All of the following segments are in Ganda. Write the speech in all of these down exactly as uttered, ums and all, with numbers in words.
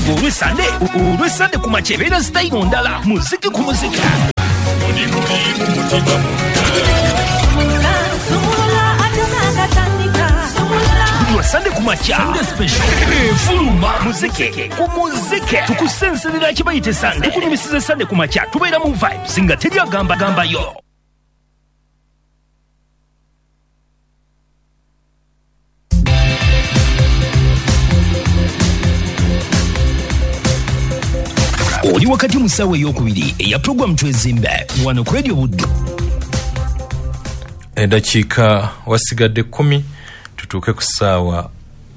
olwesande olwesande ku makyebera sitayiro ndala muziki ku muziki Sunday kumacha Sunday special fuluma muziki ku muziki tukusenserera kibayite Sunday tukunyumisize Sunday kumacha tubeera mu vibes singa teri agamba gamba yo oli wakati musawe yokubiri eya program twezimbe wano ku Radio Buddu endakika wasigadde kumi tutuuke ku ssaawa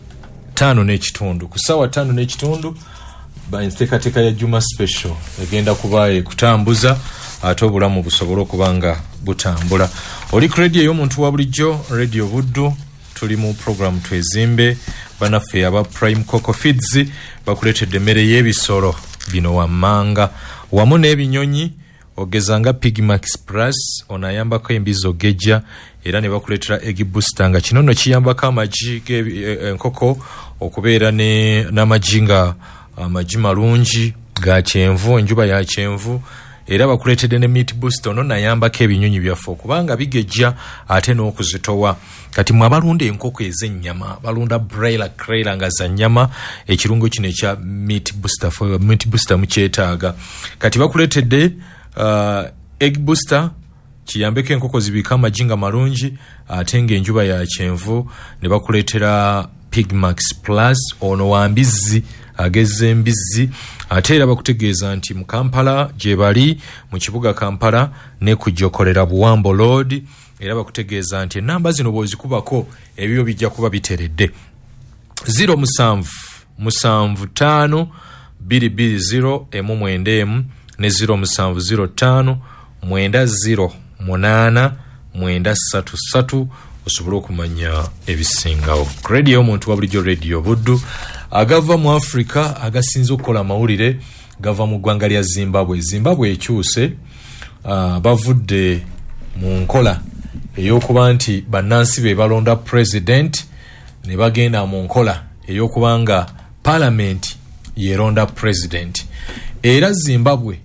tano n'ekitundu ku ssaawa tano n'ekitundu banteekateeka ya Juma special egenda kuba kutambuza ate obulamu busobole okuba nga butambula. Oli ku radio y'omuntu wa bulijjo Radio Buddu, tuli mu program twezimbe. Banaffe aba Prime Coco Feeds bakuleetedde emmere y'ebisolo bino wammanga wamu n'ebinyonyi ogezanga Pigmax Plus onayambako embizo geja era ne bakuletera egg booster nga kino no kiyambako amagi enkoko okubeera ne n'amajinga amagi malungi ga kyenvu enjuba ya kyenvu era bakuletedde ne meat booster ono nayambako ebinyonyi byaffe okubanga bigeja ate n'okuzitowa kati mwabalunda enkoko ez'ennyama balunda broiler crailer nga za nnyama ekirungo kino ekya meat booster for meat booster mukyetaaga kati bakuletedde uh, egg booster kiyambeko enkoko zibika amajinga malungi ate ng'enjuba ya kyenvu ne bakuletera Pigmax Plus ono wambizi ageze mbizi ate era bakutegeeza nti mu Kampala gye bali mu kibuga Kampala ne kujokolera Buwambo Road era bakutegeeza nti namba zino bwozikubako ebyo bijja kuba biteredde zero musanvu musanvu tano biri biri zero emu mwenda emu ne zero musanvu zero tano mwenda zero munana mwenda satu satu osobola okumanya ebisingawo. Radio omuntu wa bulijjo Radio Buddu agava mu Africa agasinze okukola mawulire gava mu ggwanga lya Zimbabwe. Zimbabwe ekyuse uh, bavudde mu nkola ey'okuba nti bannansi be balonda president ne bagenda mu nkola ey'okuba nga parliament yeronda president era Zimbabwe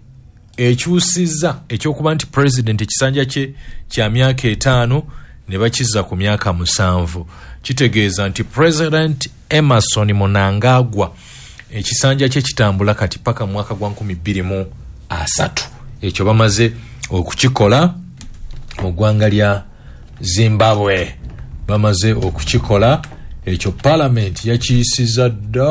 ekyusizza ekyokuba nti president ekisanja kye kya myaka etaano ne bakiza ku myaka musanvu. Kitegeeza nti President Emerson Mnangagwa ekisanja kye kitambula kati paka mwaka gwa nkumi bbiri mu asatu ekyo bamaze okukikola mu ggwanga lya Zimbabwe bamaze okukikola ekyo parliament yakiyisiza dda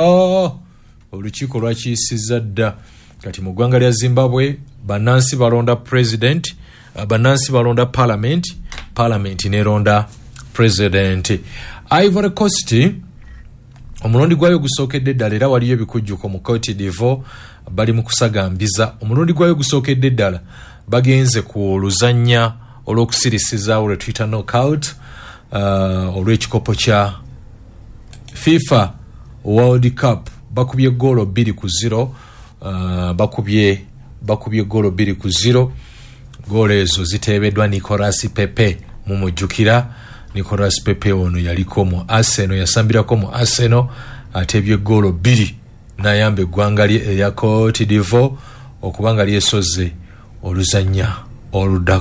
olukiiko lwakiyisiza dda kati mu ggwanga lya Zimbabwe bannansi balonda president bannansi balonda parliament parliament neronda president. Ivory Coast omulundi gwayo gusookedde ddala era waliyo ebikujjuko mu Cote d'Ivoire bali mu kusagambiza omulundi gwayo gusookedde ddala bagenze ku luzannya olw'okusirisiza olwe Twitter knockout uh, olw'ekikopo kya FIFA World Cup bakubye goalo bbiri ku zero uh, bakubye bakubye goalo bbiri ku zero goalo ezo ziteebeddwa Nicolas Pepe mumujjukira Nicolas Pepe ono yaliko mu Arsenal yasambirako mu Arsenal atebye goalo bbiri nayambe eggwanga lye eya Cote d'Ivoire okubanga lyesoze oluzannya oluda